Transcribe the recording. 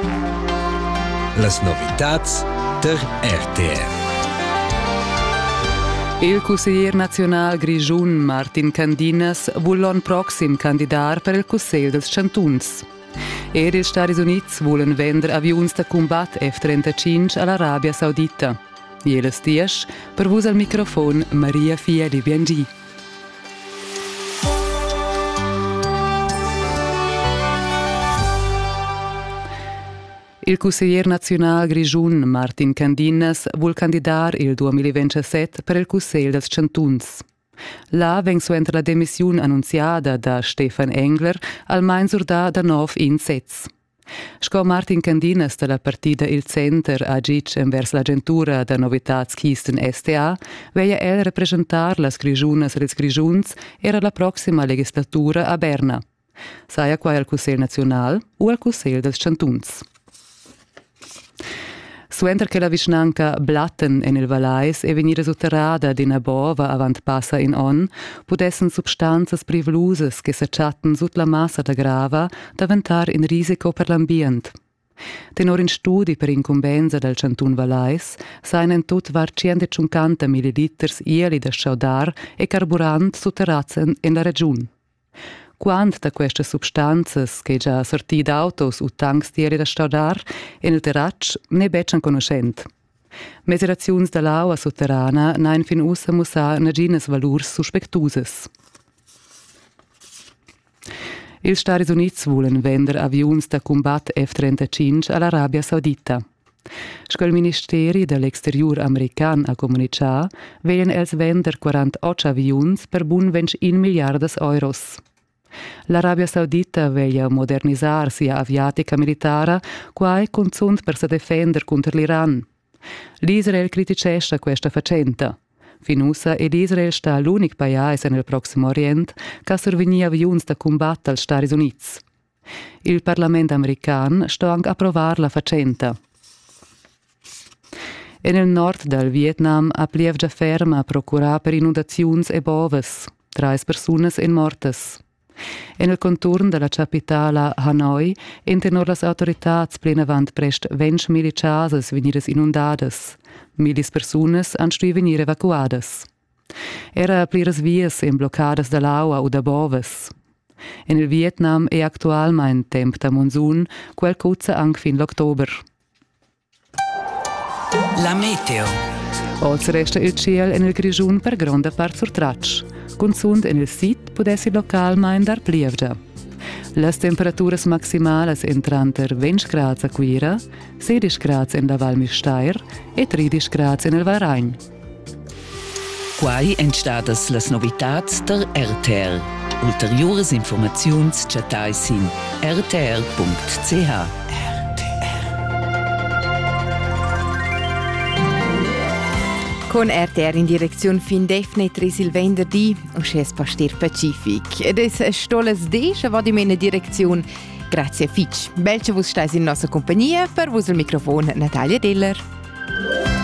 Las novitats der RTR. Il consiglier nacional grigiun Martin Candinas vuol l'anno proxim candidar per il Consiglio dels Chantuns. Els Stati Units volen vender avions da combat F-35 all'Arabia Saudita. Jeles dies, per vos al microfon Maria Fieli Biangi. Il consiglier nacional grigiun Martin Candinas vuol candidar il 2027 per il Consiglio dels Chantuns. Là veng suenter la demissiun annunziada da Stefan Engler almain surda da 9 insets. Sco Martin Candinas della partida Il Center agitg envers l'agentura da novitats Kisten STA veia el representar las grigiunas e ils grigiuns era la proxima legislatura a Berna. Saia quai al Consiglio Nacional o al Consiglio dels Chantuns. Suenter che la vicinanca Blatten en il Valais e venire sotterrada d'ina bova avant passa in on, pudessen substanzas privoluzas che s'acciatten sut la massa da grava daventar in risico per l'ambient. Tenor in studi per incumbenza del Chantun Valais, sain in tot var 150 milliliters ieli da schaudar e carburant sotterrazen in la region. Quant da queste substanzas che già sortì d'autos o tanks di da staudar in il terrac ne beccian conoscent. Meseraziuns da l'aua sotterrana nain fin ussa musa nagines valurs suspectusas. Il Stati Units volen vender avions da combat F-35 all'Arabia Saudita. Scol Ministeri dell'Exterior american a comunicar velen els vender 48 avions per bun 21 miliardas euros. L'Arabia Saudita veglia modernisar sia aviatica militara quai consunt per se defender contro l'Iran. L'Israel criticescha questa facenta. Finussa ed Israel sta l'unic paese nel Proximo Orient che survegni avions da combat als Stati Units. Il Parlament american sta anche approvar la facenta. En il nord del Vietnam a plievgia ferma a procurar per inundaziuns e boves. 3 personas en mortes. En il contorn della capitala Hanoi, intenor las autoritats plenavant prest 20.000 casas venidas inundadas. 1.000 personas han stui venir evacuadas. Era pliras vias en bloccadas da l'aua o da boves. En il Vietnam è actualmein temp da monsun, quel cuzza anche fin l'october. La meteo. Oz resta il ciel en il grigiun per gronda part surtrac. Consund en il sit pudessi localmein dar plievgia. Las temperaturas maximales entranter 20 grads a Quira, 16 grads in la Val Müstair e 13 grads in el Valrain. Quai entstadas las novitats der RTR. Ulteriores informaziuns chatais in rtr.ch. Con RTR in direzione fin definitiv il venerdì, uscì Pastir Pacific. Ed è stoles desche va di mena direzione. Grazie Fitch. Belce vos stais in nostra compagnia, per vos il microfono Natalia Diller.